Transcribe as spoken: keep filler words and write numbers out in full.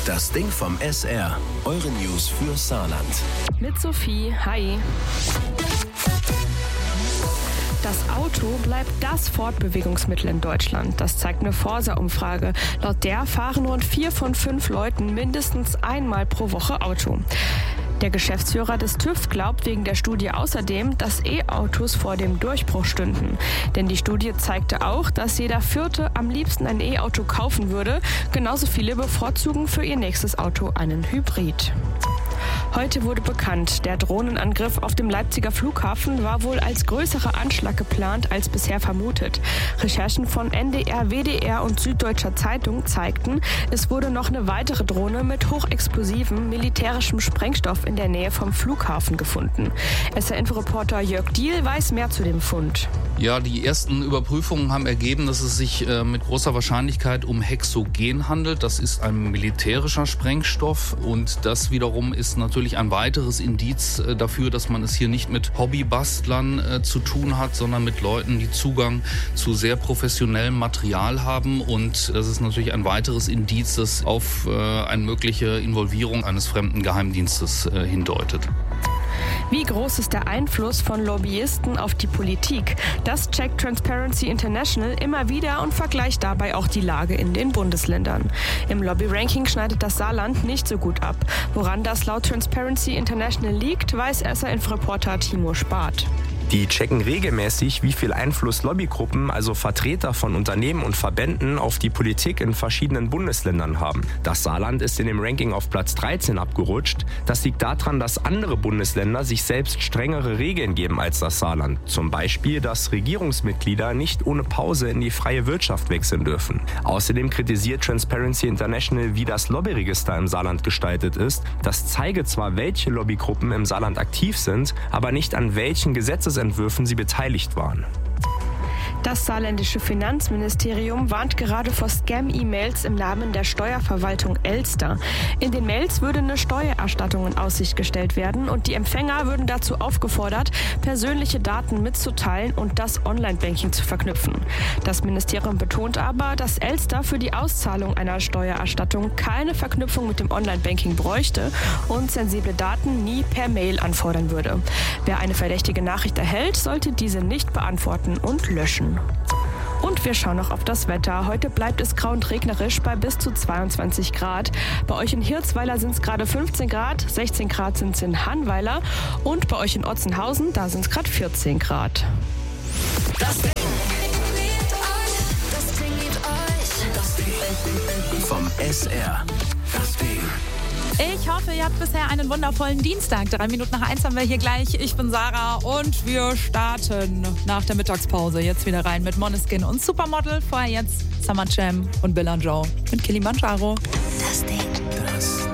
Das Ding vom S R. Eure News für Saarland. Mit Sophie, hi. Das Auto bleibt das Fortbewegungsmittel in Deutschland. Das zeigt eine Forsa-Umfrage. Laut der fahren rund vier von fünf Leuten mindestens einmal pro Woche Auto. Der Geschäftsführer des TÜV glaubt wegen der Studie außerdem, dass E-Autos vor dem Durchbruch stünden. Denn die Studie zeigte auch, dass jeder Vierte am liebsten ein E-Auto kaufen würde. Genauso viele bevorzugen für ihr nächstes Auto einen Hybrid. Heute wurde bekannt, der Drohnenangriff auf dem Leipziger Flughafen war wohl als größerer Anschlag geplant als bisher vermutet. Recherchen von N D R, W D R und Süddeutscher Zeitung zeigten, es wurde noch eine weitere Drohne mit hochexplosivem militärischem Sprengstoff in der Nähe vom Flughafen gefunden. S R-Info-Reporter Jörg Diehl weiß mehr zu dem Fund. Ja, die ersten Überprüfungen haben ergeben, dass es sich äh, mit großer Wahrscheinlichkeit um Hexogen handelt. Das ist ein militärischer Sprengstoff und das wiederum ist natürlich ein weiteres Indiz äh, dafür, dass man es hier nicht mit Hobbybastlern äh, zu tun hat, sondern mit Leuten, die Zugang zu sehr professionellem Material haben. Und das ist natürlich ein weiteres Indiz, das auf äh, eine mögliche Involvierung eines fremden Geheimdienstes äh, hindeutet. Wie groß ist der Einfluss von Lobbyisten auf die Politik? Das checkt Transparency International immer wieder und vergleicht dabei auch die Lage in den Bundesländern. Im Lobby-Ranking schneidet das Saarland nicht so gut ab. Woran das laut Transparency International liegt, weiß S R-Info-Reporter Timo Spath. Die checken regelmäßig, wie viel Einfluss Lobbygruppen, also Vertreter von Unternehmen und Verbänden, auf die Politik in verschiedenen Bundesländern haben. Das Saarland ist in dem Ranking auf Platz dreizehn abgerutscht. Das liegt daran, dass andere Bundesländer sich selbst strengere Regeln geben als das Saarland. Zum Beispiel, dass Regierungsmitglieder nicht ohne Pause in die freie Wirtschaft wechseln dürfen. Außerdem kritisiert Transparency International, wie das Lobbyregister im Saarland gestaltet ist. Das zeige zwar, welche Lobbygruppen im Saarland aktiv sind, aber nicht an welchen Gesetzesentwürfen sie beteiligt waren. Das saarländische Finanzministerium warnt gerade vor Scam-E-Mails im Namen der Steuerverwaltung Elster. In den Mails würde eine Steuererstattung in Aussicht gestellt werden und die Empfänger würden dazu aufgefordert, persönliche Daten mitzuteilen und das Online-Banking zu verknüpfen. Das Ministerium betont aber, dass Elster für die Auszahlung einer Steuererstattung keine Verknüpfung mit dem Online-Banking bräuchte und sensible Daten nie per Mail anfordern würde. Wer eine verdächtige Nachricht erhält, sollte diese nicht beantworten und löschen. Und wir schauen noch auf das Wetter. Heute bleibt es grau und regnerisch bei bis zu zweiundzwanzig Grad. Bei euch in Hirzweiler sind es gerade fünfzehn Grad, sechzehn Grad sind es in Hannweiler und bei euch in Otzenhausen, da sind es gerade vierzehn Grad. Das Ding. Das Ding liebt euch. Das Ding. Vom S R. Das Ding. Ich hoffe, ihr habt bisher einen wundervollen Dienstag. Drei Minuten nach eins haben wir hier gleich. Ich bin Sarah und wir starten nach der Mittagspause jetzt wieder rein mit Måneskin und Supermodel. Vorher jetzt Summer Jam und Bill and Joe mit Kilimanjaro. Das Ding.